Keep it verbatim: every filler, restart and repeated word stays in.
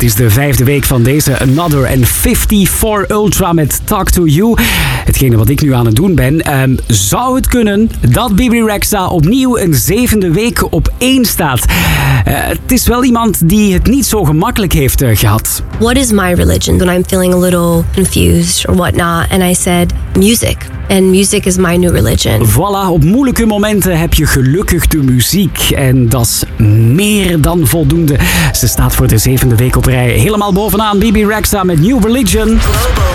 Het is de vijfde week van deze Another en vijfenvijftig Ultra met Talk to You. Hetgene wat ik nu aan het doen ben. Um, zou het kunnen dat Bebe Rexha opnieuw een zevende week op één staat? Uh, het is wel iemand die het niet zo gemakkelijk heeft uh, gehad. What is my religion when I'm feeling a little confused or whatnot? And I said, music. And music is my new religion. Voilà, op moeilijke momenten heb je gelukkig de muziek. En dat is meer dan voldoende. Ze staat voor de zevende week op rij helemaal bovenaan. Bebe Rexha met New Religion.